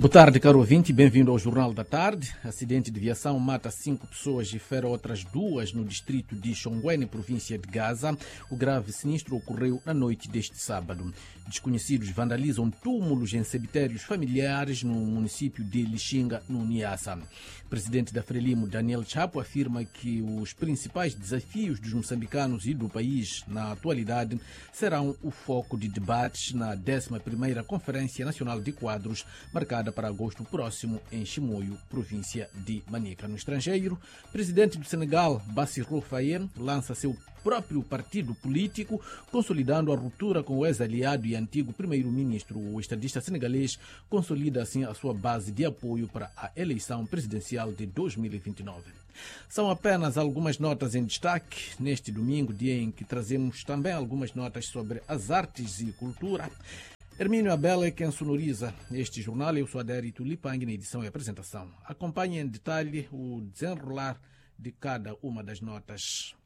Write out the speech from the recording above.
Boa tarde, caro ouvinte, bem-vindo ao Jornal da Tarde. Acidente de viação mata 5 pessoas e fere outras 2 no distrito de Xonguene, província de Gaza. O grave sinistro ocorreu na noite deste sábado. Desconhecidos vandalizam túmulos em cemitérios familiares no município de Lixinga, no Niassa. O presidente da Frelimo, Daniel Chapo, afirma que os principais desafios dos moçambicanos e do país na atualidade serão o foco de debates na 11ª Conferência Nacional de Quadros, marcada para agosto próximo em Chimoio, província de Manica. No estrangeiro, o presidente do Senegal, Bassirou Faye, lança seu próprio partido político, consolidando a ruptura com o ex-aliado e antigo primeiro-ministro. O estadista senegalês consolida assim a sua base de apoio para a eleição presidencial de 2029. São apenas algumas notas em destaque neste domingo, dia em que trazemos também algumas notas sobre as artes e cultura. Hermínio Abel é quem sonoriza este jornal. Eu sou Adérito Lipang na edição e apresentação. Acompanhe em detalhe o desenrolar de cada uma das notas.